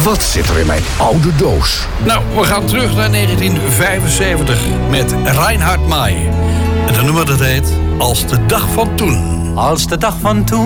Wat zit er in mijn oude doos? Nou, we gaan terug naar 1975 met Reinhard Mey. En de nummer dat heet Als de dag van toen. Als de dag van toen